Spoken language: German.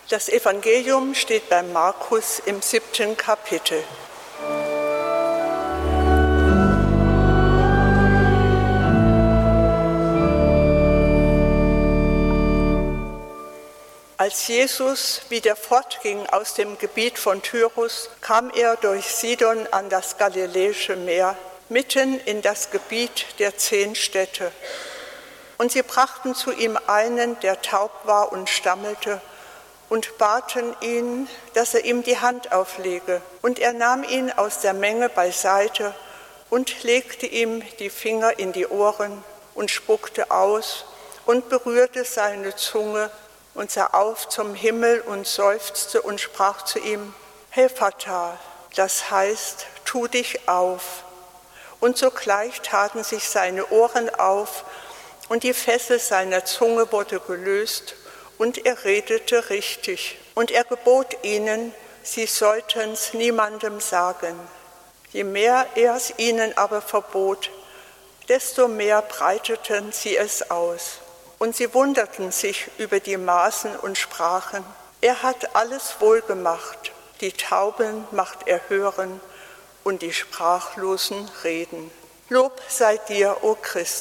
Das Evangelium steht bei Markus im 7. Kapitel. Als Jesus wieder fortging aus dem Gebiet von Tyrus, kam er durch Sidon an das Galiläische Meer, mitten in das Gebiet der 10 Städte. Und sie brachten zu ihm einen, der taub war und stammelte, und baten ihn, dass er ihm die Hand auflege. Und er nahm ihn aus der Menge beiseite und legte ihm die Finger in die Ohren und spuckte aus und berührte seine Zunge und sah auf zum Himmel und seufzte und sprach zu ihm: Hephata, das heißt, tu dich auf. Und sogleich taten sich seine Ohren auf und die Fessel seiner Zunge wurde gelöst und er redete richtig. Und er gebot ihnen, sie sollten's niemandem sagen. Je mehr er es ihnen aber verbot, desto mehr breiteten sie es aus. Und sie wunderten sich über die Maßen und sprachen: Er hat alles wohl gemacht, die Tauben macht er hören und die Sprachlosen reden. Lob sei dir, o Christus.